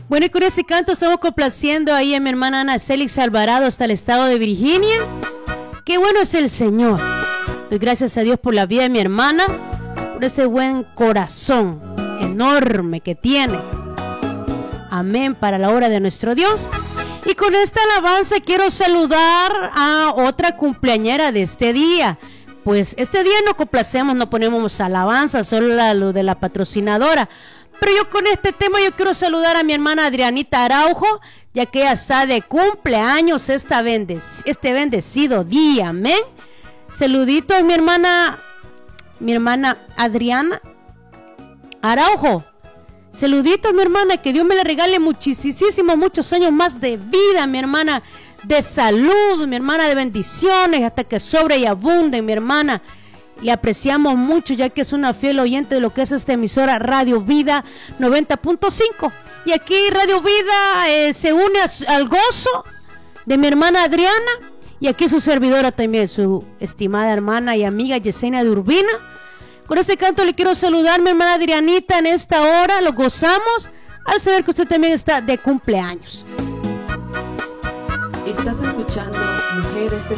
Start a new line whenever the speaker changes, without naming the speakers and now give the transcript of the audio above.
Bueno, y con ese canto estamos complaciendo ahí a mi hermana Ana Célix Alvarado hasta el estado de Virginia. Qué bueno es el Señor. Doy gracias a Dios por la vida de mi hermana, por ese buen corazón enorme que tiene. Amén, para la obra de nuestro Dios. Y con esta alabanza quiero saludar a otra cumpleañera de este día. Pues este día no complacemos, no ponemos alabanza, solo lo de la patrocinadora. Pero yo con este tema yo quiero saludar a mi hermana Adrianita Araujo, ya que ella está de cumpleaños este bendecido día, amén. Saludito a mi hermana Adriana Araujo. Saludito a mi hermana, que Dios me le regale muchos años más de vida, mi hermana, de salud, mi hermana, de bendiciones, hasta que sobre y abunde, mi hermana. Le apreciamos mucho, ya que es una fiel oyente de lo que es esta emisora Radio Vida 90.5. Y aquí Radio Vida se une al gozo de mi hermana Adriana, y aquí su servidora también, su estimada hermana y amiga Yesenia de Urbina. Con este canto le quiero saludar, mi hermana Adrianita, en esta hora. Lo gozamos al saber que usted también está de cumpleaños.
Estás escuchando Mujeres de